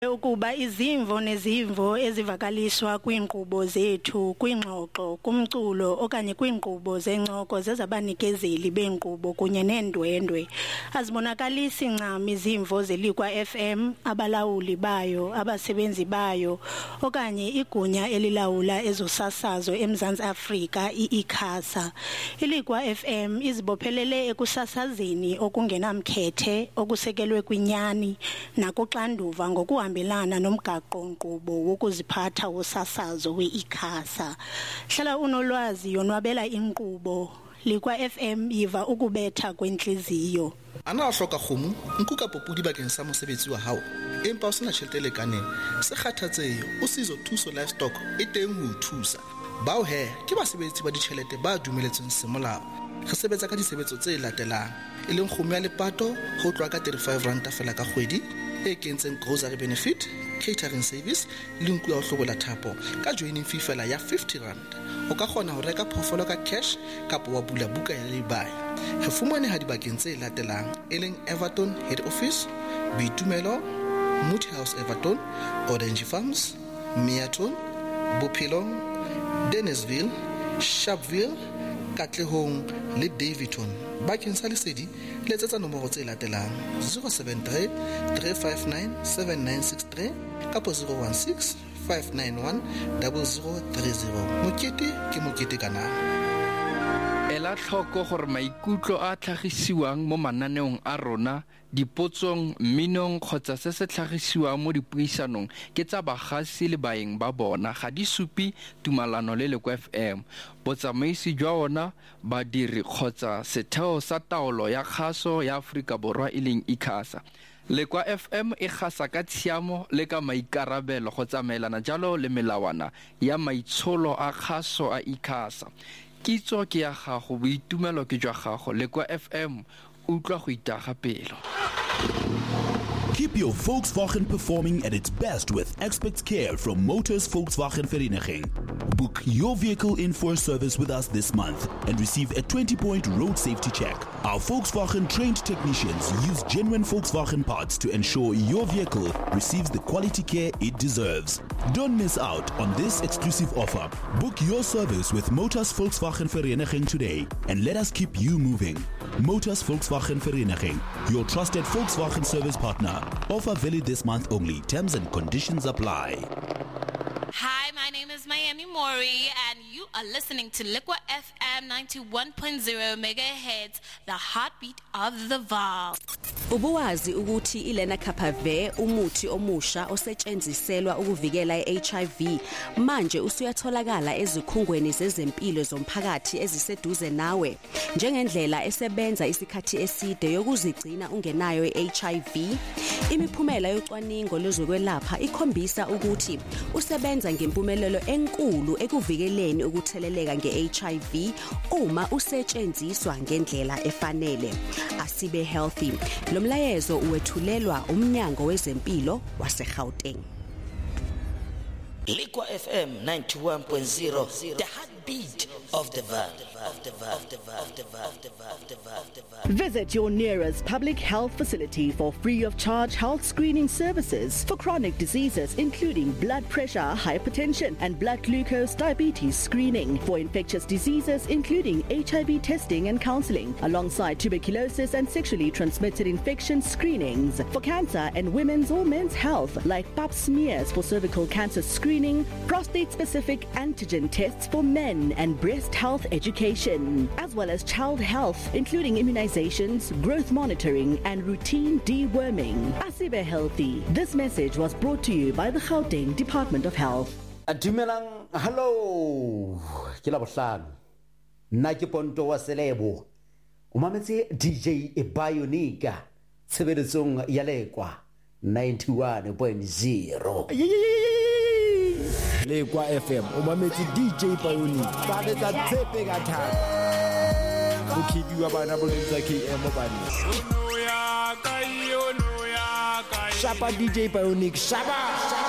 Ukuba izimvo nezimvo ezivakaliswa kwiinkqubo zethu kwingxoxo kumculo okanye kwiinkqubo zencoko zezabanikezeli beenkqubo kunye neendwendwe azibonakalisi ncam izimvo zeLikwa FM, abalawuli bayo, abasebenzi bayo okanye igunya elilawula ezosasazo eMzantsi Afrika iICASA. iLikwa FM izibophelele ekusasazeni okungenamkhethe okusekelwe kwinyani nakuxanduva ngokuhambelana nomgaqo-nkqubo wokuziphatha wosasazo we-ICASA. Hlala unolwazi yonwabela inkqubo. Likwa FM yiva ukubetha kwentliziyo. Ana a hloka kgomo nku ka popudi bakeng sa mosebetsi wa hao empa o sena tjhelete e lekaneng se kgathatsehe o sizo thuso livestock e teng ho thusa bao he ke basebetsi ba ditjhelete ba dumeletsweng semolao. Re sebetsa ka disebetso tse latelang e leng kgomo ya lepato ho tloha ka 35 rand fela ka kgwedi e kentseng grocery benefit, catering service le nku ya ho hlobola thapo ka joining fee fela ya 50 rand. O ka kgona ho reka phoofolo ka cash kapa wa bula buka ya lebae. Re fumaneha dibakeng tse latelang e leng Everton Head Office, Boitumelo, Moody House Everton, Orange Farms, Meaton, Bophelong, Dennisville, Sharpeville, Katlehong le Davidton. Bakeng sa lesedi letsetsa nomoro tse latelang 073 359 7963 kapa 016 591 0030. Mokete ke mokete kana. Ela tlhoko gore maikutlo a tlhagisiwang mo mananeong a rona, dipotsong, mminong kgotsa se se tlhagisiwang mo dipuisanong ke tsa bagasi le baeng ba bona ga di supi tumalano le Lekwa FM. Botsamaisi jwa ona, badiri kgotsa setheo sa taolo ya kgaso ya Aforika Borwa e leng ICASA. Lekwa FM e gasa ka tshiamo le ka maikarabelo go tsamaelana jalo le melawana ya maitsholo a kgaso a ICASA. Kitso ke ya gago, boitumelo ke jwa gago. Lekwa FM utlwa go itaga pelo. Keep your Volkswagen performing at its best with expert care from Motors Volkswagen Vereniging. Book your vehicle in for service with us this month and receive a 20-point road safety check. Our Volkswagen trained technicians use genuine Volkswagen parts to ensure your vehicle receives the quality care it deserves. Don't miss out on this exclusive offer. Book your service with Motors Volkswagen Vereniging today and let us keep you moving. Motors Volkswagen Vereniging, your trusted Volkswagen service partner. Offer valid this month only. Terms and conditions apply. Hi, my name is Miami Mori, and you are listening to Likwa FM 91.0 megahertz, the heartbeat of the Vaal. Ubuwazi ukuthi iLena Kapave umuthi omusha osetshenziselwa ukuvikela iHIV manje usuyatholakala ezikhungweni zezempilo zomphakathi eziseduze nawe njengendlela esebenza isikhathi eside yokuzigcina ungenayo iHIV. Imiphumela yocwaningo lwezokwelapha ikhombisa ukuthi usebenza ngempumelelo enkulu ekuvikeleni ukutheleleka ngeHIV uma usetshenziswa ngendlela efanele. Asibe healthy. Lomlayezo uwethulelwa umnyango wezempilo waseGauteng. Likwa FM 91.0, the heartbeat of the Vaal. Visit your nearest public health facility for free of charge health screening services for chronic diseases including blood pressure, hypertension and blood glucose diabetes screening, for infectious diseases including HIV testing and counseling, alongside tuberculosis and sexually transmitted infection screenings, for cancer and women's or men's health like pap smears for cervical cancer screening, prostate-specific antigen tests for men and breast health education, as well as child health including immunizations, growth monitoring and routine deworming. Asibe Healthy. This message was brought to you by the Gauteng Department of Health. Dumelang, hello. Ke la bohlano. Nna ke Ponto wa Selebo. O mametse DJ Bionica. Tshebeletsong ya Lekwa 91.0. Lekwa FM o mametse DJ Bionica. Ba letsa tshepe ka thata. Go khibiwa bana bolentsa KM bana. Shapa DJ Bionica, shapa.